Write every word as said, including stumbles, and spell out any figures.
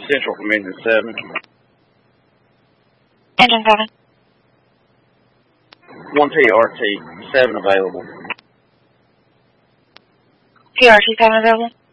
Central from engine seven. Engine seven. one T R T seven available. T R T seven available.